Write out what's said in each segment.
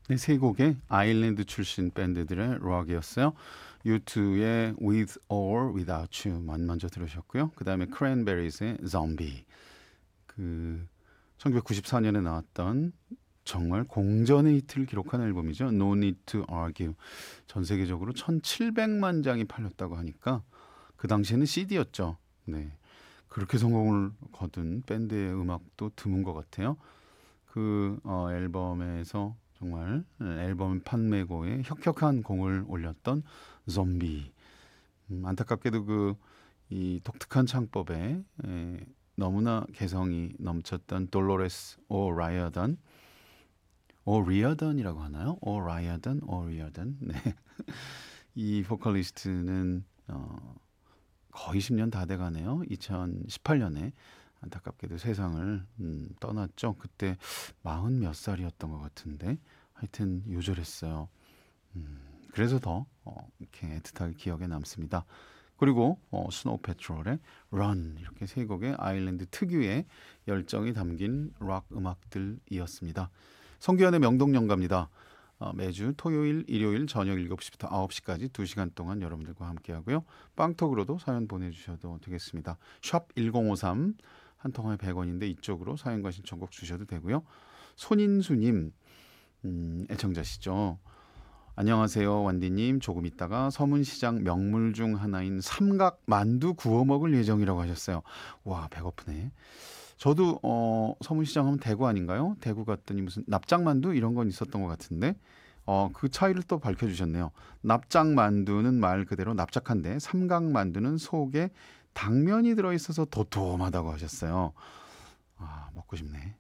네, 세 곡의 아일랜드 출신 밴드들의 록이었어요. U2의 With or Without You 먼저 들으셨고요. 그 다음에 크랜베리즈의 Zombie. 그 1994년에 나왔던 정말 공전의 히트를 기록한 앨범이죠. No Need to Argue. 전 세계적으로 1,700만 장이 팔렸다고 하니까 그 당시에는 CD였죠. 네. 그렇게 성공을 거둔 밴드의 음악도 드문 것 같아요. 그 앨범에서 정말 앨범 판매고에 혁혁한 공을 올렸던 좀비. 안타깝게도 그 이 독특한 창법에 너무나 개성이 넘쳤던 돌로레스 오라이어던 오리어던이라고 하나요? 오리어던. 네. 이 보컬리스트는 거의 10년 다 돼가네요. 2018년에 안타깝게도 세상을 떠났죠. 그때 40 몇 살이었던 것 같은데 하여튼 요절했어요. 그래서 더 이렇게 애틋하게 기억에 남습니다. 그리고 스노우 패트롤의 Run 이렇게 세 곡의 아일랜드 특유의 열정이 담긴 락 음악들이었습니다. 성규현의 명동영가입니다. 매주 토요일, 일요일 저녁 7시부터 9시까지 2시간 동안 여러분들과 함께하고요. 빵톡으로도 사연 보내주셔도 되겠습니다. 샵 1053 한 통화에 100원인데 이쪽으로 사연과 신청곡 주셔도 되고요. 손인수님 애청자시죠. 안녕하세요 완디님. 조금 있다가 서문시장 명물 중 하나인 삼각 만두 구워 먹을 예정이라고 하셨어요. 와 배고프네. 저도 서문시장 하면 대구 아닌가요? 대구 갔더니 무슨 납작만두 이런 건 있었던 것 같은데 그 차이를 또 밝혀주셨네요. 납작만두는 말 그대로 납작한데 삼각만두는 속에 당면이 들어있어서 도톰하다고 하셨어요. 아 먹고 싶네.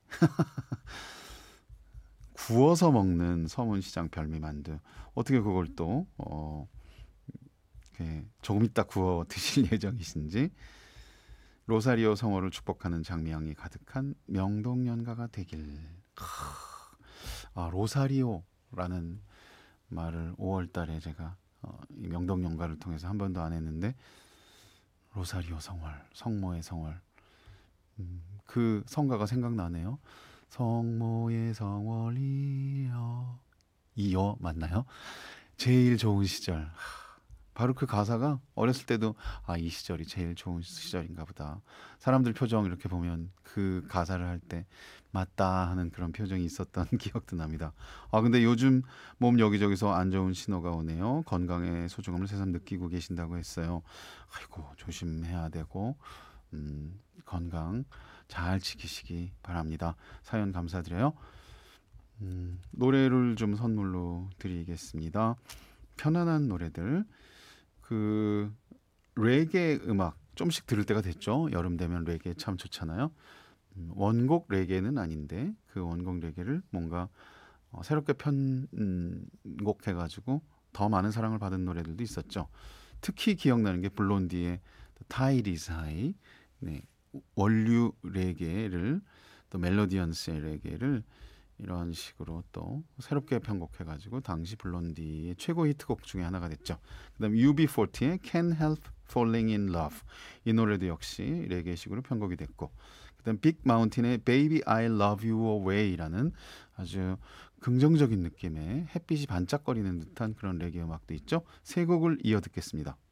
구워서 먹는 서문시장 별미만두. 어떻게 그걸 또 이렇게 조금 이따 구워 드실 예정이신지. 로사리오 성어를 축복하는 장미향이 가득한 명동연가가 되길. 로사리오라는 말을 5월 달에 제가 이 명동연가를 통해서 한 번도 안 했는데 로사리오 성월, 성모의 성월. 그 성가가 생각나네요. 성모의 성월이여. 이여 맞나요? 제일 좋은 시절. 바로 그 가사가 어렸을 때도 이 시절이 제일 좋은 시절인가 보다. 사람들 표정 이렇게 보면 그 가사를 할 때 맞다 하는 그런 표정이 있었던 기억도 납니다. 근데 요즘 몸 여기저기서 안 좋은 신호가 오네요. 건강의 소중함을 새삼 느끼고 계신다고 했어요. 아이고 조심해야 되고 건강 잘 지키시기 바랍니다. 사연 감사드려요. 노래를 좀 선물로 드리겠습니다. 편안한 노래들. 그 레게 음악 좀씩 들을 때가 됐죠. 여름 되면 레게 참 좋잖아요. 원곡 레게는 아닌데 그 원곡 레게를 뭔가 새롭게 편곡해가지고 더 많은 사랑을 받은 노래들도 있었죠. 특히 기억나는 게 블론디의 Tide is High. 네, 원류 레게를 또 멜로디언스의 레게를 이런 식으로 또 새롭게 편곡해가지고 당시 블론디의 최고 히트곡 중에 하나가 됐죠. 그다음 UB40의 Can't Help Falling in Love 이 노래도 역시 레게식으로 편곡이 됐고, 그다음 빅 마운틴의 Baby I Love You Away라는 아주 긍정적인 느낌의 햇빛이 반짝거리는 듯한 그런 레게 음악도 있죠. 세 곡을 이어 듣겠습니다.